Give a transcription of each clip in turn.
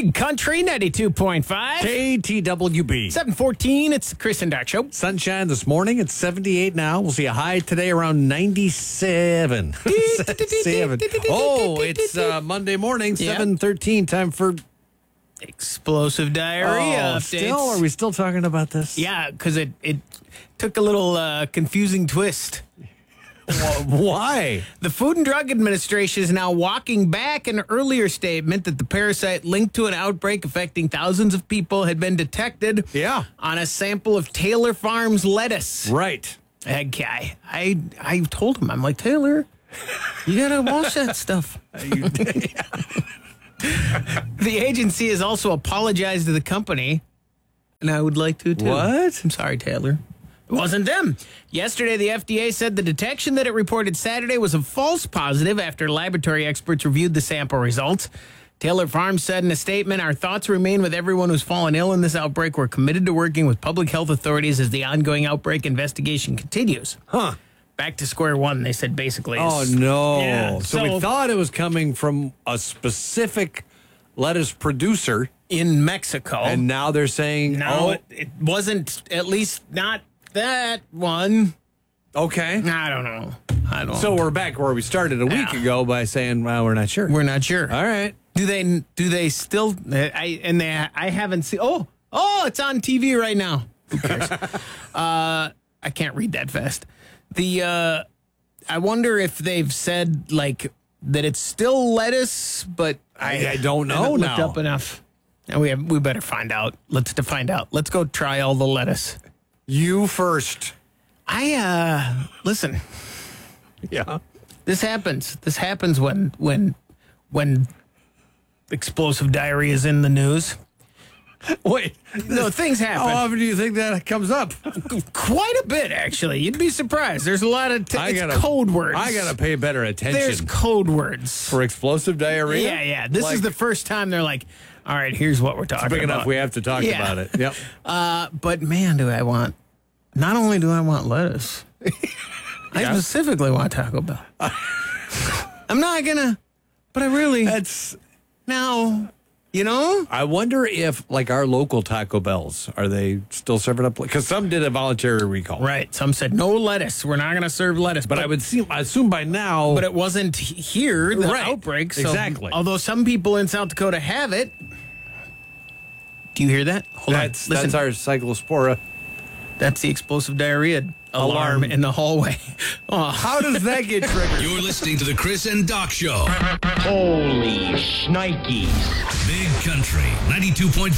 Big Country 92.5. KTWB. 7:14. It's the Chris and Doc Show. Sunshine this morning. It's 78 now. We'll see a high today around 97. Oh, it's Monday morning, 7:13. Time for Explosive diarrhea updates. Still? Are we still talking about this? Yeah, because it took a little confusing twist. Why? The Food and Drug Administration is now walking back an earlier statement that the parasite linked to an outbreak affecting thousands of people had been detected on a sample of Taylor Farms lettuce. Right. I told him, I'm like, Taylor, you got to wash that stuff. The agency has also apologized to the company, and I would like to, too. What? I'm sorry, Taylor. It wasn't them. Yesterday, the FDA said the detection that it reported Saturday was a false positive after laboratory experts reviewed the sample results. Taylor Farms said in a statement, our thoughts remain with everyone who's fallen ill in this outbreak. We're committed to working with public health authorities as the ongoing outbreak investigation continues. Back to square one, they said basically. Oh, no. Yeah, so we thought it was coming from a specific lettuce producer in Mexico. And now they're saying, no, it wasn't, at least not that one. Okay. I don't know. So we're back where we started a week ago by saying, well, we're not sure. We're not sure. All right. Do they still, I haven't seen, oh, it's on TV right now. Who cares? I can't read that fast. I wonder if they've said, like, that it's still lettuce, but I don't know. I haven't looked up enough. And we better find out. Let's find out. Let's go try all the lettuce. You first. Listen. Yeah. This happens. This happens when explosive diarrhea is in the news. Wait. No, things happen. How often do you think that comes up? Quite a bit, actually. You'd be surprised. There's a lot of code words. I got to pay better attention. There's code words. For explosive diarrhea? Yeah. This is the first time they're like, all right, here's what we're talking about. Big enough we have to talk about it. Yep. But, man, not only do I want lettuce, I specifically want Taco Bell. I'm not going to, but I really... Now... You know? I wonder if, like, our local Taco Bells, are they still serving up? Because some did a voluntary recall. Right. Some said, no lettuce. We're not going to serve lettuce. But I assume by now... But it wasn't here, the outbreak. So, exactly. Although some people in South Dakota have it. Do you hear that? Hold on. That's our cyclospora. That's the explosive diarrhea alarm in the hallway. How does that get triggered? You're listening to the Chris and Doc Show. Holy shnikes. Big Country 92.5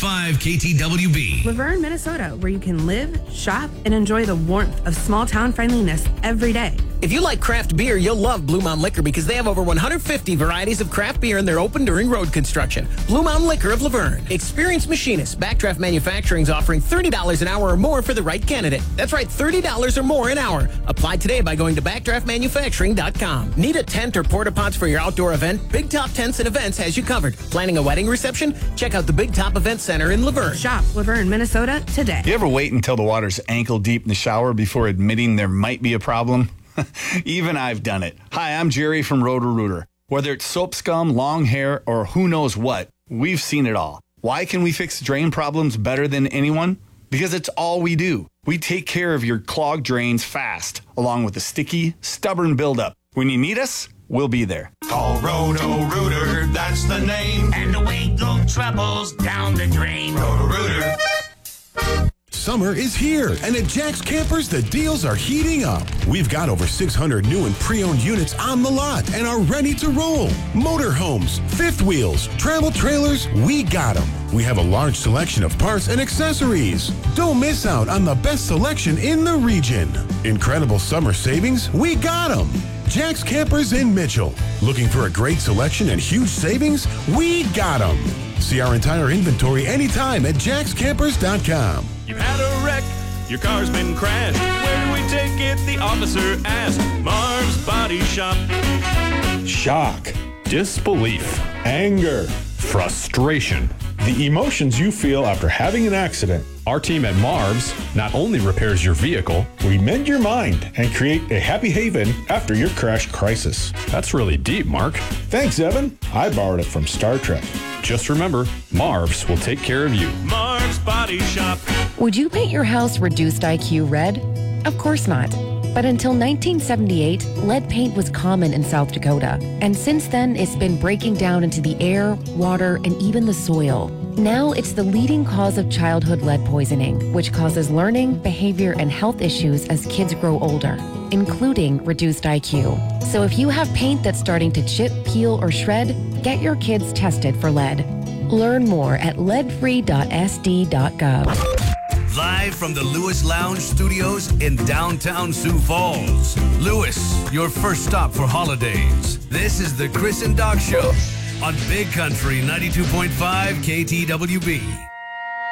KTWB. Laverne, Minnesota, where you can live, shop, and enjoy the warmth of small town friendliness every day. If you like craft beer, you'll love Blue Mountain Liquor because they have over 150 varieties of craft beer and they're open during road construction. Blue Mountain Liquor of Laverne. Experienced machinists. Backdraft Manufacturing is offering $30 an hour or more for the right candidate. That's right, $30 or more an hour. Apply today by going to backdraftmanufacturing.com. Need a tent or porta pots for your outdoor event? Big Top Tents and Events has you covered. Planning a wedding reception? Check out the Big Top Event Center in Laverne. Shop Laverne, Minnesota today. You ever wait until the water's ankle deep in the shower before admitting there might be a problem? Even I've done it. Hi, I'm Jerry from Roto-Rooter. Whether it's soap scum, long hair, or who knows what, we've seen it all. Why can we fix drain problems better than anyone? Because it's all we do. We take care of your clogged drains fast, along with a sticky, stubborn buildup. When you need us, we'll be there. Call Roto-Rooter, that's the name. And away go troubles down the drain. Roto-Rooter. Summer is here, and at Jack's Campers, the deals are heating up. We've got over 600 new and pre-owned units on the lot and are ready to roll. Motorhomes, fifth wheels, travel trailers, we got them. We have a large selection of parts and accessories. Don't miss out on the best selection in the region. Incredible summer savings, we got them. Jack's Campers in Mitchell. Looking for a great selection and huge savings? We got them. See our entire inventory anytime at jackscampers.com. You've had a wreck, your car's been crashed. Where do we take it? The officer asked. Marv's Body Shop. Shock, disbelief, anger, frustration. The emotions you feel after having an accident. Our team at Marv's not only repairs your vehicle, we mend your mind and create a happy haven after your crash crisis. That's really deep, Mark. Thanks, Evan. I borrowed it from Star Trek. Just remember, Marv's will take care of you. Marv's Body Shop. Would you paint your house reduced IQ red? Of course not. But until 1978, lead paint was common in South Dakota. And since then, it's been breaking down into the air, water, and even the soil. Now it's the leading cause of childhood lead poisoning, which causes learning, behavior, and health issues as kids grow older, including reduced IQ. So if you have paint that's starting to chip, peel, or shred, get your kids tested for lead. Learn more at leadfree.sd.gov. Live from the Lewis Lounge Studios in downtown Sioux Falls. Lewis, your first stop for holidays. This is the Chris and Doc Show on Big Country 92.5 KTWB.